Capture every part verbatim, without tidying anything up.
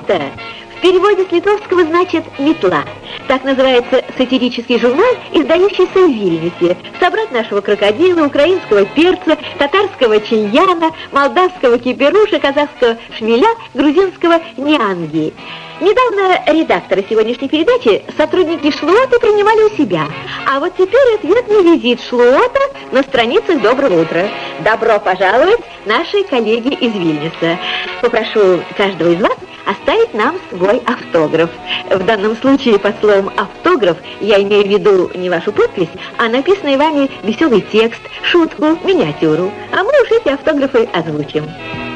«Шлуота» в переводе с литовского значит «метла». Так называется сатирический журнал, издающийся в Вильнюсе. Собрат нашего крокодила, украинского перца, татарского чаяна, молдавского кипируша, казахского шмеля, грузинского нянги. Недавно редактора сегодняшней передачи сотрудники «Шлуоты» принимали у себя. А вот теперь ответный визит «Шлуота» на страницах «Доброго утра». Добро пожаловать, наши коллеги из Вильнюса. Попрошу каждого из вас оставить нам свой автограф. В данном случае под словом «автограф» я имею в виду не вашу подпись, а написанный вами веселый текст, шутку, миниатюру. А мы уж эти автографы озвучим.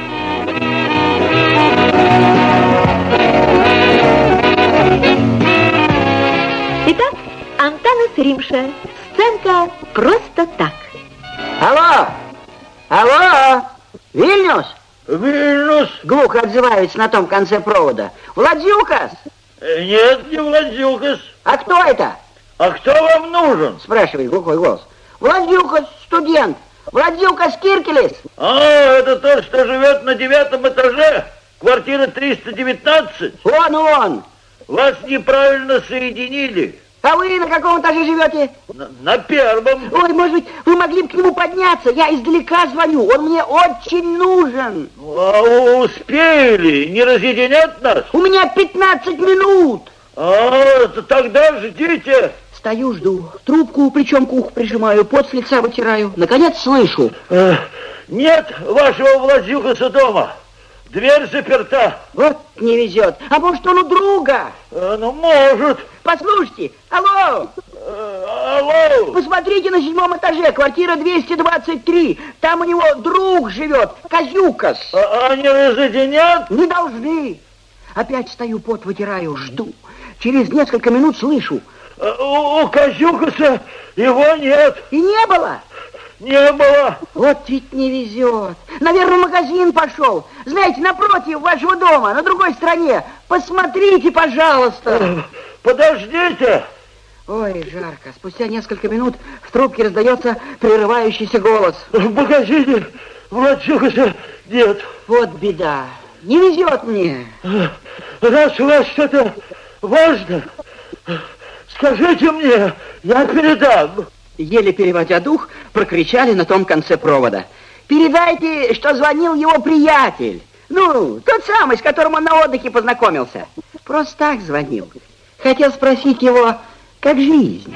Итак, Антанас Римша. Сценка «Просто так». Алло! Алло! Вильнюс? Вильнюс? Глухо отзывается на том конце провода. Владюкас? Нет, не Владюкас. А кто это? А кто вам нужен? Спрашивает глухой голос. Владюкас, студент. Владюкас Киркелис. А, это тот, что живет на девятом этаже. Квартира триста девятнадцать. Он, он. Вас неправильно соединили. А вы на каком этаже живете? На, на первом. Ой, может быть, вы могли бы к нему подняться? Я издалека звоню, он мне очень нужен. А успели? Не разъединят нас? У меня пятнадцать минут. А, тогда ждите. Стою, жду. Трубку, причем к уху прижимаю, пот с лица вытираю. Наконец слышу. Э, нет вашего Владюкаса дома. Дверь заперта. Вот не везет. А может, он у друга? Э, ну, может. Послушайте, алло. Э, алло. Посмотрите на седьмом этаже, квартира двести двадцать три. Там у него друг живет, Козюкас. А, они разъединят? Не должны. Опять стою, пот вытираю, жду. Через несколько минут слышу. Э, у, у Козюкаса его нет. И не было? Не было. Вот ведь не везет. Наверное, в магазин пошел. Знаете, напротив вашего дома, на другой стороне. Посмотрите, пожалуйста. Подождите. Ой, жарко. Спустя несколько минут в трубке раздается прерывающийся голос. В магазине Владюкаса нет. Вот беда. Не везет мне. Раз у вас что-то важно, скажите мне, я передам. Еле переводя дух, прокричали на том конце провода. Передайте, что звонил его приятель. Ну, тот самый, с которым он на отдыхе познакомился. Просто так звонил. Хотел спросить его, как жизнь.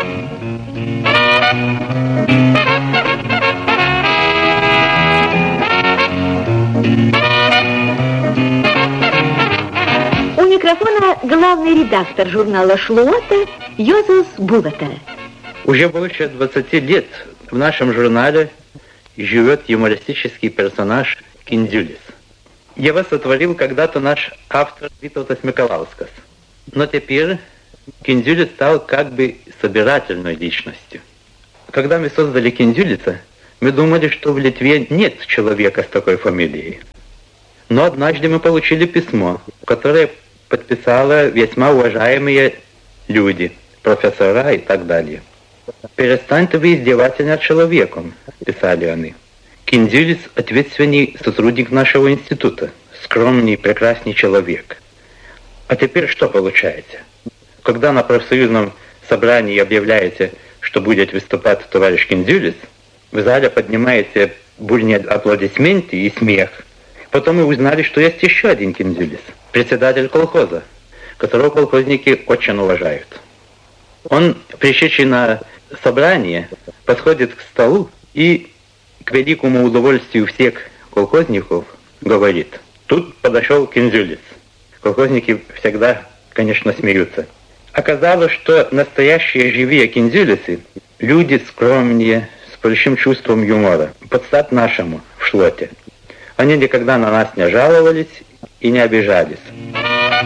У микрофона главный редактор журнала «Шлуота» Йозеф Булата. Уже больше двадцати лет в нашем журнале живет юмористический персонаж Киндзюлис. Его сотворил когда-то наш автор Витаутас Миколаускас. Но теперь Киндзюлис стал как бы собирательной личностью. Когда мы создали Киндзюлиса, мы думали, что в Литве нет человека с такой фамилией. Но однажды мы получили письмо, которое подписало весьма уважаемые люди, профессора и так далее. «Перестаньте вы издеваться над человеком», — писали они. «Киндзюлис — ответственный сотрудник нашего института, скромный, прекрасный человек». А теперь что получается? Когда на профсоюзном собрании объявляете, что будет выступать товарищ Киндзюлис, в зале поднимаете бурные аплодисменты и смех. Потом мы узнали, что есть еще один Киндзюлис, председатель колхоза, которого колхозники очень уважают. Он, пришедший на собрание, подходит к столу и, к великому удовольствию всех колхозников, говорит: «Тут подошел Киндзюлис». Колхозники всегда, конечно, смеются. Оказалось, что настоящие живые Киндзюлисы – люди скромнее, с большим чувством юмора, под стать нашему в Шлуоте. Они никогда на нас не жаловались и не обижались.